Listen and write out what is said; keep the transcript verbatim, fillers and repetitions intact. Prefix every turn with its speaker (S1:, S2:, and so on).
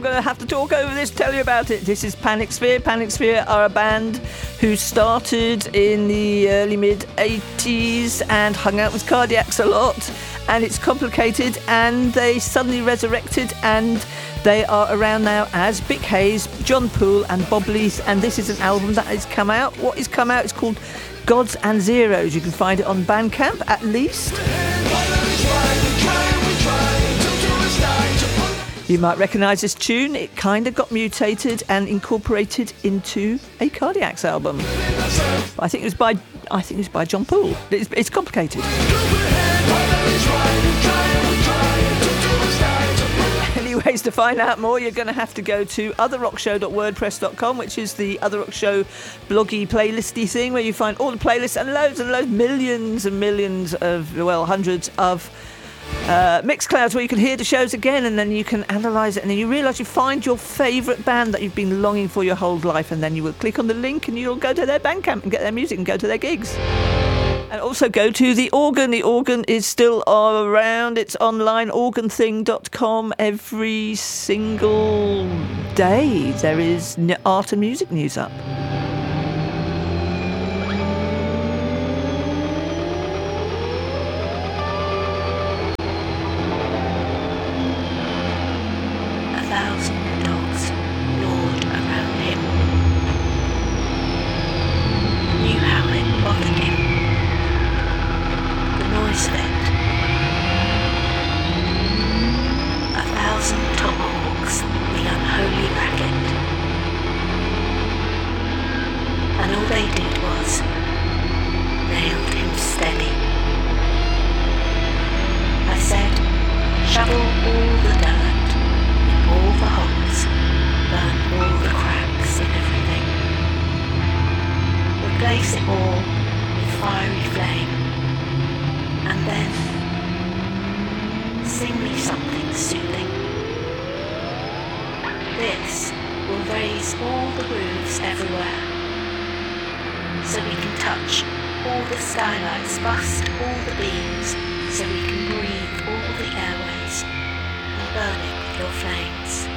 S1: going to have to talk over this, tell you about it. This is Panic Sphere. Panic Sphere are a band who started in the early mid-eighties and hung out with Cardiacs a lot. And it's complicated, and they suddenly resurrected, and they are around now as Bick Hayes, John Poole and Bob Leith, and this is an album that has come out. What is come out is called Gods and Zeros. You can find it on Bandcamp at least. You might recognise this tune. It kind of got mutated and incorporated into a Cardiacs album. I think it was by I think it was by John Poole. It's, it's complicated. Anyways, to find out more, you're going to have to go to other rock show dot wordpress dot com, which is the Other Rock Show bloggy playlisty thing, where you find all the playlists and loads and loads, millions and millions of, well, hundreds of uh, Mixclouds where you can hear the shows again, and then you can analyse it, and then you realise you find your favourite band that you've been longing for your whole life, and then you will click on the link and you'll go to their Bandcamp and get their music and go to their gigs. And also go to The Organ. The Organ is still around. It's online, organ thing dot com. Every single day there is art and music news up.
S2: A thousand dogs gnawed around him. Knew how it bothered him. Noise of it. A thousand tomahawks, the unholy racket. And all they did was nailed him steady. I said, shovel all the dirt in all the holes, burn all the cracks in everything. Replace it all with fiery flame. And then, sing me something soothing. This will raise all the roofs everywhere, so we can touch all the skylights, bust all the beams, so we can breathe all the airways, and burn it with your flames.